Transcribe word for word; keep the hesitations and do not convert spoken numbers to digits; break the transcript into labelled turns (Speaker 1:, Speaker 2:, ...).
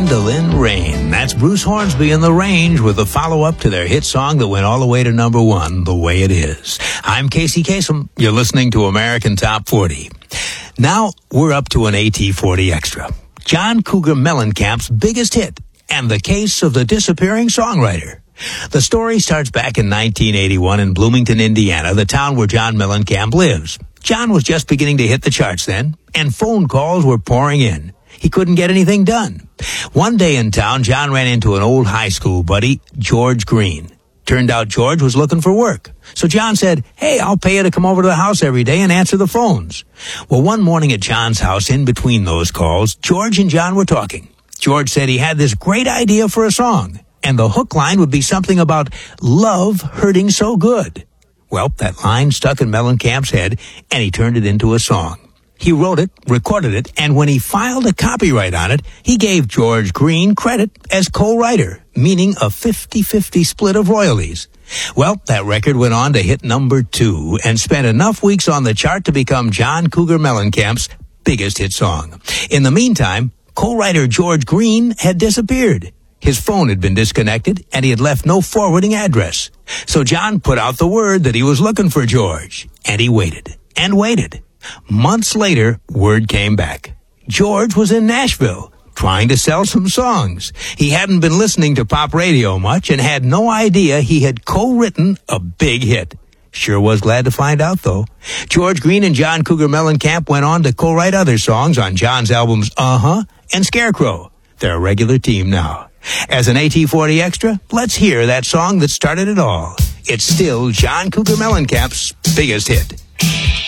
Speaker 1: Mandolin Rain. That's Bruce Hornsby and The Range with the follow-up to their hit song that went all the way to number one, The Way It Is. I'm Casey Kasem. You're listening to American Top forty. Now we're up to an A T forty Extra. John Cougar Mellencamp's biggest hit, and the case of the disappearing songwriter. The story starts back in nineteen eighty-one in Bloomington, Indiana, the town where John Mellencamp lives. John was just beginning to hit the charts then, and phone calls were pouring in. He couldn't get anything done. One day in town, John ran into an old high school buddy, George Green. Turned out George was looking for work. So John said, hey, I'll pay you to come over to the house every day and answer the phones. Well, one morning at John's house, in between those calls, George and John were talking. George said he had this great idea for a song, and the hook line would be something about love hurting so good. Well, that line stuck in Mellencamp's head, and he turned it into a song. He wrote it, recorded it, and when he filed a copyright on it, he gave George Green credit as co-writer, meaning a fifty-fifty split of royalties. Well, that record went on to hit number two and spent enough weeks on the chart to become John Cougar Mellencamp's biggest hit song. In the meantime, co-writer George Green had disappeared. His phone had been disconnected, and he had left no forwarding address. So John put out the word that he was looking for George, and he waited and waited. Months later, word came back. George was in Nashville, trying to sell some songs. He hadn't been listening to pop radio much and had no idea he had co-written a big hit. Sure was glad to find out, though. George Green and John Cougar Mellencamp went on to co-write other songs on John's albums Uh-huh and Scarecrow. They're a regular team now. As an A T forty Extra, let's hear that song that started it all. It's still John Cougar Mellencamp's biggest hit.